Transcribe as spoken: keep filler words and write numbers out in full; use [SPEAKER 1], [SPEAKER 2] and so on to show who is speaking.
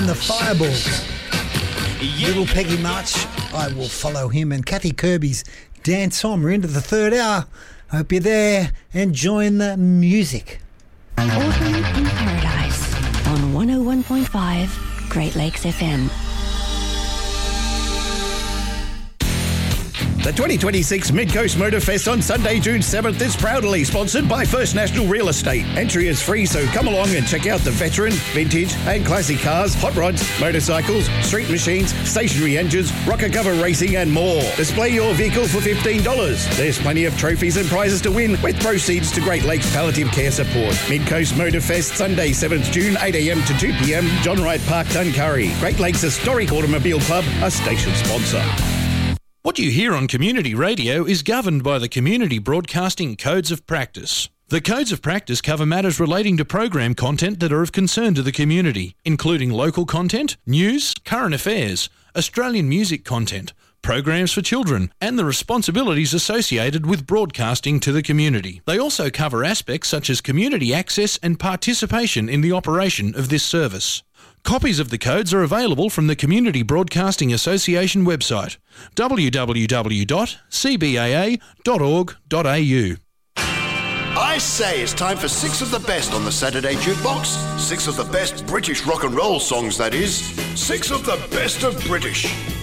[SPEAKER 1] and the Fireballs. Little Peggy March, I will follow him, and Kathy Kirby's Dance On. We're into the third hour. Hope you're there enjoying the music.
[SPEAKER 2] Autumn in Paradise on one oh one point five Great Lakes F M.
[SPEAKER 3] The twenty twenty-six Mid-Coast Motor Fest on Sunday, June seventh is proudly sponsored by First National Real Estate. Entry is free, so come along and check out the veteran, vintage and classic cars, hot rods, motorcycles, street machines, stationary engines, rocker cover racing and more. Display your vehicle for fifteen dollars. There's plenty of trophies and prizes to win with proceeds to Great Lakes Palliative Care Support. Mid-Coast Motor Fest Sunday, seventh June, eight a.m. to two p.m. John Wright Park, Tuncurry. Great Lakes Historic Automobile Club, a station sponsor.
[SPEAKER 4] What you hear on community radio is governed by the Community Broadcasting Codes of Practice. The Codes of Practice cover matters relating to program content that are of concern to the community, including local content, news, current affairs, Australian music content, programs for children, and the responsibilities associated with broadcasting to the community. They also cover aspects such as community access and participation in the operation of this service. Copies of the codes are available from the Community Broadcasting Association website, w w w dot c b a a dot org dot a u.
[SPEAKER 5] I say it's time for six of the best on the Saturday Jukebox. Six of the best British rock and roll songs, that is. Six of the best of British.